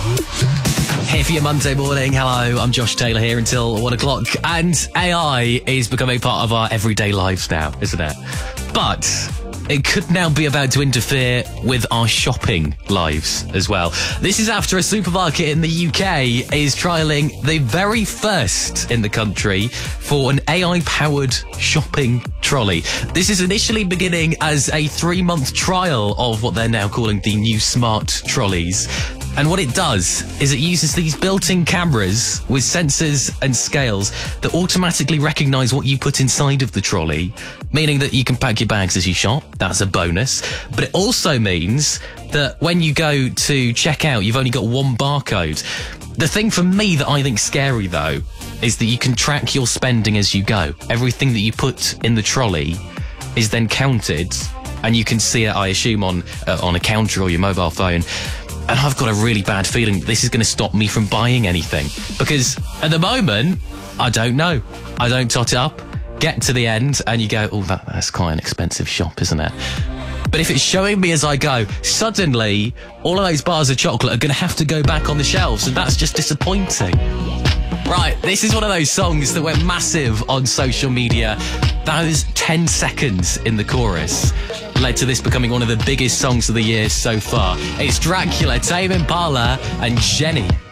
Here for your Monday morning. Hello, I'm Josh Taylor here until 1 o'clock. And AI is becoming part of our everyday lives now, isn't it? But it could now be about to interfere with our shopping lives as well. This is after a supermarket in the UK is trialling the very first in the country for an AI-powered shopping trolley. This is initially beginning as a 3-month trial of what they're now calling the new smart trolleys. And what it does is it uses these built-in cameras with sensors and scales that automatically recognise what you put inside of the trolley, meaning that you can pack your bags as you shop. That's a bonus. But it also means that when you go to check out, you've only got one barcode. The thing for me that I think's scary, though, is that you can track your spending as you go. Everything that you put in the trolley is then counted, and you can see it, I assume, on a counter or your mobile phone. And I've got a really bad feeling that this is going to stop me from buying anything. Because at the moment, I don't know. I don't tot it up, get to the end, and you go, oh, that's quite an expensive shop, isn't it? But if it's showing me as I go, suddenly, all of those bars of chocolate are going to have to go back on the shelves, and that's just disappointing. Right, this is one of those songs that went massive on social media. Those 10 seconds in the chorus led to this becoming one of the biggest songs of the year so far. It's Dracula, Tame Impala, and Jenny.